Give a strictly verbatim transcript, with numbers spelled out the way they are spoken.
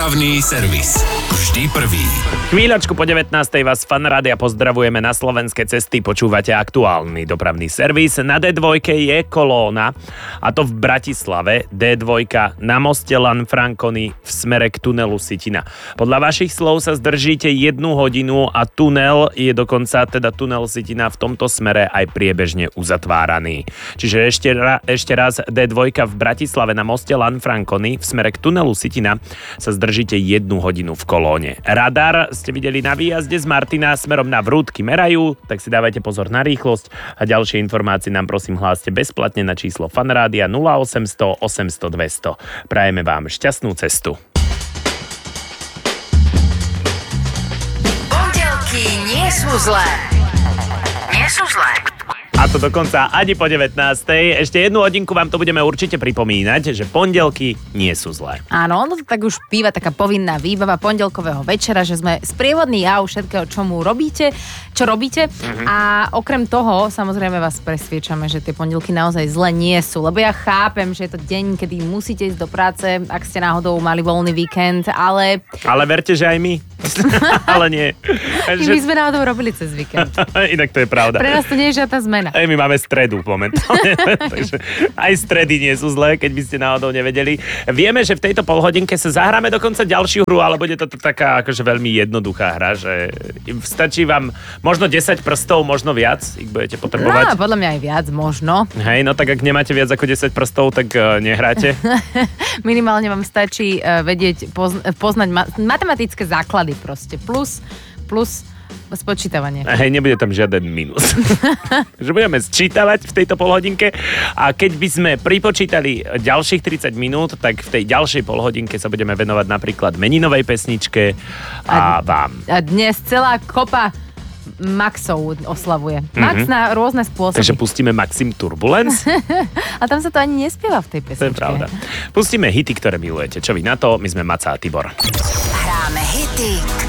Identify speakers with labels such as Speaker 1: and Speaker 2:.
Speaker 1: Dopravný servis. Vždy prvý.
Speaker 2: Chvíľačku po devätnástej vás Fan Rádia pozdravujeme na slovenské cesty. Počúvate aktuálny dopravný servis. Na dé dva je kolóna, a to v Bratislave. dé dva na moste Lanfranconi v smere k tunelu Sitina. Podľa vašich slov sa zdržíte jednu hodinu a tunel je dokonca, teda tunel Sitina v tomto smere aj priebežne uzatváraný. Čiže ešte, ra, ešte raz dé dva v Bratislave na moste Lanfranconi v smere k tunelu Sitina sa zdržíte jednu hodinu v kolóne. Radar ste videli na výjazde z Martina smerom na Vrútky merajú, tak si dávajte pozor na rýchlosť a ďalšie informácie nám prosím hláste bezplatne na číslo Fanrádia nula osemsto osemsto dvesto. Prajeme vám šťastnú cestu.
Speaker 3: Pondelky nie sú zlé. Nie sú zlé.
Speaker 2: A to dokonca ani po devätnástej. Ešte jednu hodinku vám to budeme určite pripomínať, že pondelky nie sú zlé.
Speaker 4: Áno, no to tak už býva taká povinná výbava pondelkového večera, že sme sprievodný jav všetkého, čo mu robíte, čo robíte. Mm-hmm. A okrem toho, samozrejme vás presviečame, že tie pondelky naozaj zlé nie sú. Lebo ja chápem, že je to deň, kedy musíte ísť do práce, ak ste náhodou mali voľný víkend, ale...
Speaker 2: Ale verte, že aj my. Ale nie.
Speaker 4: My sme náhodou robili cez víkend.
Speaker 2: Inak to je pravda.
Speaker 4: Pre nás to nie je žiadna zmena.
Speaker 2: Aj my máme stredu momentálne. Takže aj stredy nie sú zlé, keď by ste náhodou nevedeli. Vieme, že v tejto polhodinke sa zahráme dokonca ďalšiu hru, ale bude to taká akože veľmi jednoduchá hra, že stačí vám možno desať prstov, možno viac, ich budete potrebovať.
Speaker 4: No, podľa mňa aj viac, možno.
Speaker 2: Hej, no tak ak nemáte viac ako desať prstov, tak uh, nehráte.
Speaker 4: Minimálne vám stačí uh, vedieť, pozn- poznať ma- matematické základy proste. Plus, plus spočítavanie.
Speaker 2: Hej, nebude tam žiaden minus. Že budeme sčítavať v tejto polhodinke a keď by sme pripočítali ďalších tridsať minút, tak v tej ďalšej polhodinke sa budeme venovať napríklad meninovej pesničke a, a vám.
Speaker 4: A dnes celá kopa Maxov oslavuje. Mm-hmm. Max na rôzne spôsoby.
Speaker 2: Takže pustíme Maxim Turbulence.
Speaker 4: A tam sa to ani nespieva v tej pesničke.
Speaker 2: To je pravda. Pustíme hity, ktoré milujete. Čo vy na to? My sme Maca a Tibor.
Speaker 3: Hráme hity,